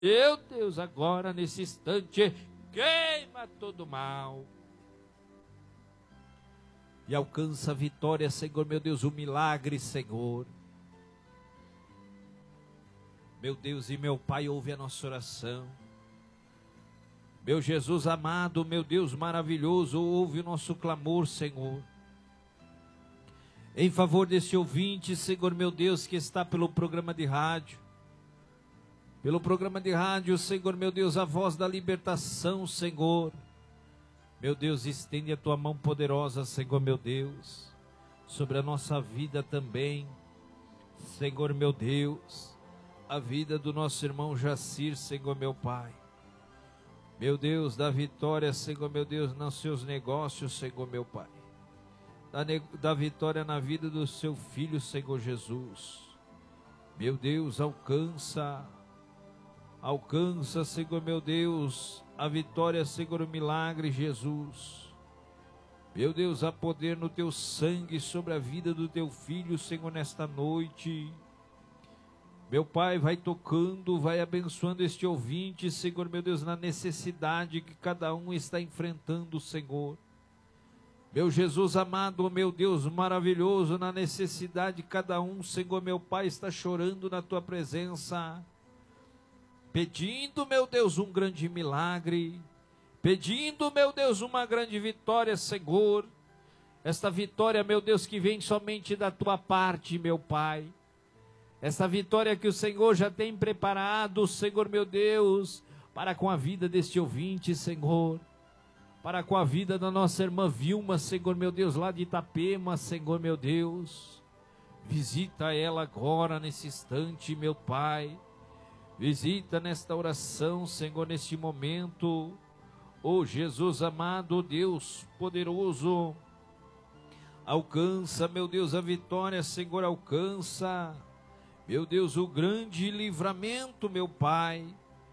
Meu Deus, agora nesse instante, queima todo mal. E alcança a vitória, Senhor, meu Deus, o milagre, Senhor. Meu Deus e meu Pai, ouve a nossa oração. Meu Jesus amado, meu Deus maravilhoso, ouve o nosso clamor, Senhor. Em favor desse ouvinte, Senhor, meu Deus, que está pelo programa de rádio. Pelo programa de rádio, Senhor, meu Deus, a voz da libertação, Senhor. Meu Deus, estende a tua mão poderosa, Senhor, meu Deus, sobre a nossa vida também. Senhor, meu Deus, a vida do nosso irmão Jacir, Senhor, meu Pai. Meu Deus, dá vitória, Senhor, meu Deus, nos seus negócios, Senhor, meu Pai. Dá vitória na vida do seu filho, Senhor Jesus. Meu Deus, alcança, Senhor, meu Deus, a vitória, Senhor, o milagre, Jesus. Meu Deus, há poder no teu sangue sobre a vida do teu filho, Senhor, nesta noite. Meu Pai, vai tocando, vai abençoando este ouvinte, Senhor, meu Deus, na necessidade que cada um está enfrentando, Senhor. Meu Jesus amado, meu Deus maravilhoso, na necessidade cada um, Senhor, meu Pai, está chorando na tua presença, pedindo, meu Deus, um grande milagre, pedindo, meu Deus, uma grande vitória, Senhor. Esta vitória, meu Deus, que vem somente da tua parte, meu Pai. Essa vitória que o Senhor já tem preparado, Senhor, meu Deus, para com a vida deste ouvinte, Senhor. Para com a vida da nossa irmã Vilma, Senhor, meu Deus, lá de Itapema, Senhor, meu Deus. Visita ela agora, nesse instante, meu Pai. Visita nesta oração, Senhor, neste momento. Oh, Jesus amado, Deus poderoso. Alcança, meu Deus, a vitória, Senhor, alcança. Meu Deus, o grande livramento, meu Pai,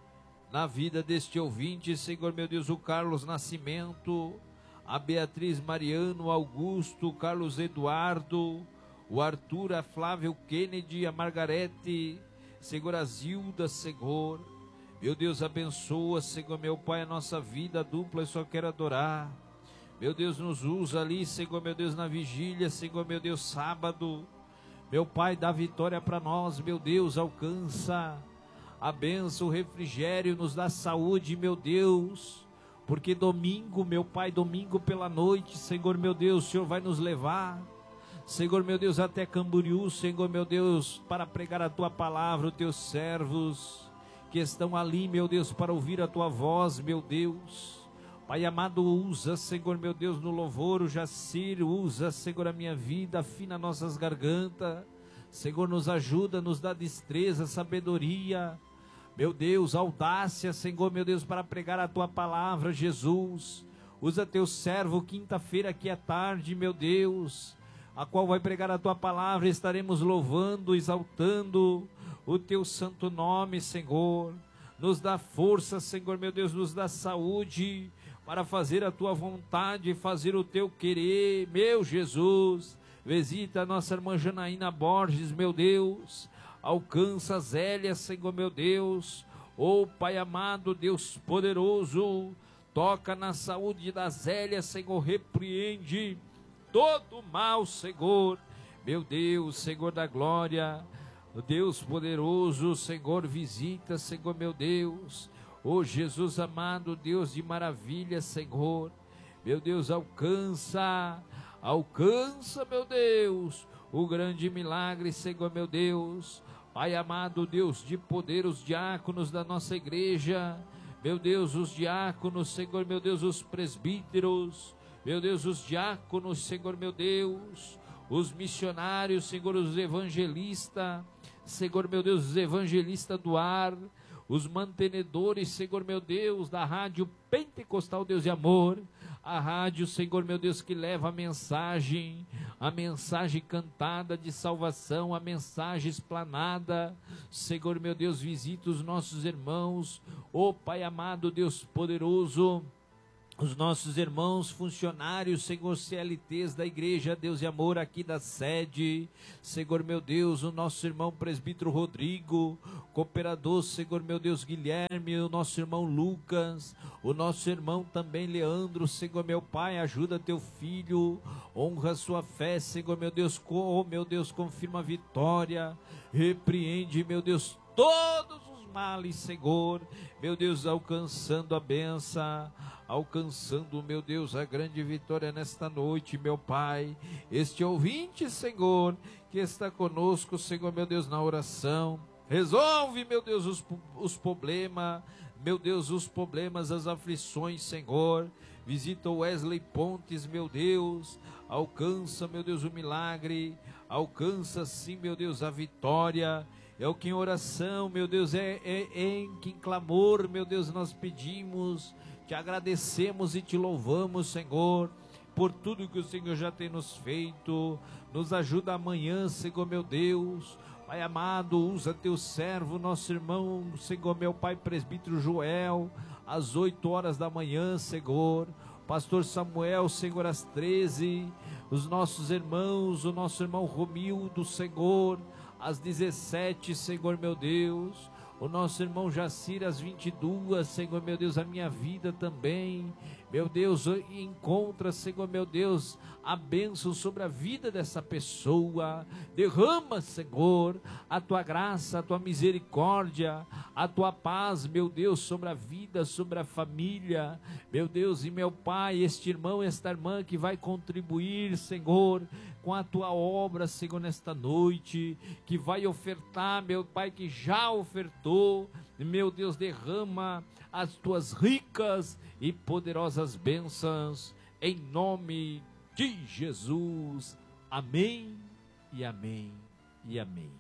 na vida deste ouvinte, Senhor, meu Deus, o Carlos Nascimento, a Beatriz Mariano, o Augusto, o Carlos Eduardo, o Arthur, a Flávia, o Kennedy, a Margarete, Senhor, a Zilda, Senhor. Meu Deus, abençoa, Senhor, meu Pai, a nossa vida dupla, eu só quero adorar. Meu Deus, nos usa ali, Senhor, meu Deus, na vigília, Senhor, meu Deus, sábado. Meu Pai, dá vitória para nós, meu Deus, alcança a bênção, o refrigério, nos dá saúde, meu Deus, porque domingo, meu Pai, domingo pela noite, Senhor, meu Deus, o Senhor vai nos levar, Senhor, meu Deus, até Camboriú, Senhor, meu Deus, para pregar a Tua palavra, os Teus servos, que estão ali, meu Deus, para ouvir a Tua voz, meu Deus. Pai amado, usa, Senhor, meu Deus, no louvor, o Jacir, usa, Senhor, a minha vida, afina nossas gargantas, Senhor, nos ajuda, nos dá destreza, sabedoria, meu Deus, audácia, Senhor, meu Deus, para pregar a Tua palavra, Jesus. Usa Teu servo, quinta-feira aqui à tarde, meu Deus, a qual vai pregar a Tua palavra, estaremos louvando, exaltando o Teu santo nome, Senhor. Nos dá força, Senhor, meu Deus, nos dá saúde, para fazer a Tua vontade, fazer o Teu querer, meu Jesus. Visita a nossa irmã Janaína Borges, meu Deus. Alcança a Zélia, Senhor, meu Deus. Oh, Pai amado, Deus poderoso. Toca na saúde da Zélia, Senhor, repreende todo mal, Senhor. Meu Deus, Senhor da glória. Deus poderoso, Senhor, visita, Senhor, meu Deus. Oh, Jesus amado, Deus de maravilha, Senhor. Meu Deus, alcança, meu Deus, o grande milagre, Senhor, meu Deus. Pai amado, Deus de poder, os diáconos da nossa igreja, meu Deus, os diáconos, Senhor, meu Deus, os presbíteros, meu Deus, os diáconos, Senhor, meu Deus, os missionários, Senhor, os evangelistas, Senhor, meu Deus, os evangelistas do ar, os mantenedores, Senhor, meu Deus, da rádio Pentecostal Deus e Amor, a rádio, Senhor, meu Deus, que leva a mensagem cantada de salvação, a mensagem explanada, Senhor, meu Deus, visita os nossos irmãos, ó Pai amado, Deus poderoso, os nossos irmãos funcionários, Senhor, CLTs da igreja, Deus e amor, aqui da sede, Senhor meu Deus, o nosso irmão presbítero Rodrigo, cooperador, Senhor meu Deus, Guilherme, o nosso irmão Lucas, o nosso irmão também Leandro, Senhor meu Pai, ajuda teu filho, honra sua fé, Senhor meu Deus, meu Deus, confirma a vitória, repreende, meu Deus, todos os males, Senhor, meu Deus, alcançando a benção, alcançando, meu Deus, a grande vitória nesta noite, meu Pai, este ouvinte, Senhor, que está conosco, Senhor, meu Deus, na oração, resolve, meu Deus, os problemas, meu Deus, os problemas, as aflições, Senhor, visita o Wesley Pontes, meu Deus, alcança, meu Deus, o milagre, alcança, sim, meu Deus, a vitória. É o que em oração, meu Deus, em que em clamor, meu Deus, nós pedimos, te agradecemos e te louvamos, Senhor, por tudo que o Senhor já tem nos feito. Nos ajuda amanhã, Senhor, meu Deus. Pai amado, usa teu servo, nosso irmão, Senhor, meu Pai, presbítero Joel, às 8 horas da manhã, Senhor. Pastor Samuel, Senhor, às 13. Os nossos irmãos, o nosso irmão Romildo, Senhor, às 17, Senhor meu Deus, o nosso irmão Jacir às 22, Senhor meu Deus, a minha vida também, meu Deus, encontra, Senhor meu Deus, a bênção sobre a vida dessa pessoa, derrama, Senhor, a tua graça, a tua misericórdia, a tua paz, meu Deus, sobre a vida, sobre a família, meu Deus e meu Pai, este irmão, esta irmã que vai contribuir, Senhor, com a tua obra, Senhor, nesta noite, que vai ofertar, meu Pai, que já ofertou, meu Deus, derrama as tuas ricas e poderosas bênçãos, em nome de Jesus, amém, e amém, e amém.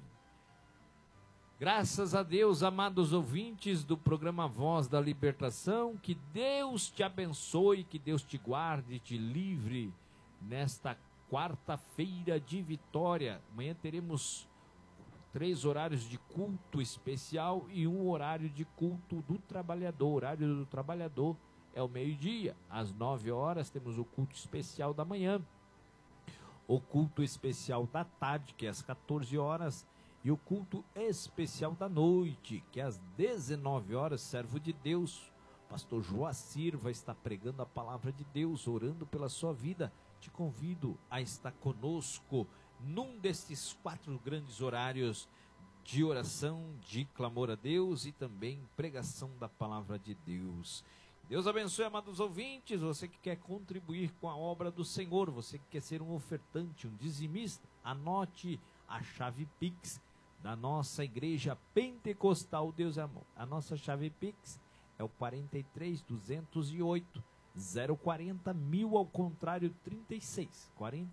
Graças a Deus, amados ouvintes do programa Voz da Libertação, que Deus te abençoe, que Deus te guarde e te livre nesta quarta-feira de vitória. Amanhã teremos 3 horários de culto especial e 1 horário de culto do trabalhador. O horário do trabalhador é o meio-dia. Às 9 horas temos o culto especial da manhã, o culto especial da tarde, que é às 14 horas, e o culto especial da noite, que é às 19 horas, servo de Deus, pastor Joacir vai estar pregando a palavra de Deus, orando pela sua vida. Te convido a estar conosco num desses 4 grandes horários de oração, de clamor a Deus e também pregação da palavra de Deus. Deus abençoe, amados ouvintes, você que quer contribuir com a obra do Senhor, você que quer ser um ofertante, um dizimista, anote a chave Pix da nossa igreja pentecostal Deus é Amor. A nossa chave Pix é o 43208 040 1000 ao contrário 36,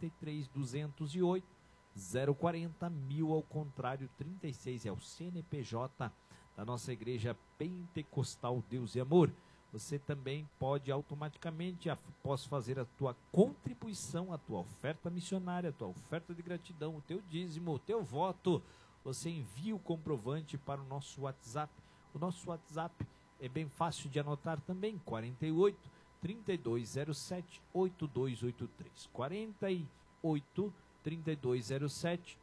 43208 040 1000 ao contrário 36, é o CNPJ da nossa igreja pentecostal Deus e Amor. Você também pode automaticamente, após fazer a tua contribuição, a tua oferta missionária, a tua oferta de gratidão, o teu dízimo, o teu voto, você envia o comprovante para o nosso WhatsApp. O nosso WhatsApp é bem fácil de anotar também, 48 3207 8283, 48 3207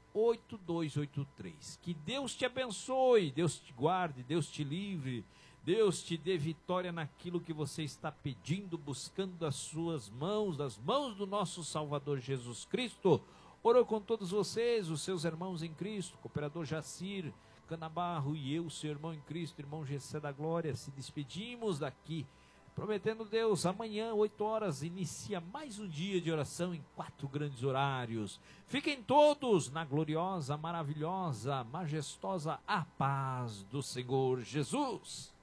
8283. Que Deus te abençoe, Deus te guarde, Deus te livre, Deus te dê vitória naquilo que você está pedindo, buscando das suas mãos, das mãos do nosso Salvador Jesus Cristo. Oro com todos vocês, os seus irmãos em Cristo, cooperador Jacir Canabarro e eu, seu irmão em Cristo, irmão Gessé da Glória, se despedimos daqui, prometendo Deus, amanhã, 8 horas, inicia mais um dia de oração em 4 grandes horários. Fiquem todos na gloriosa, maravilhosa, majestosa, a paz do Senhor Jesus.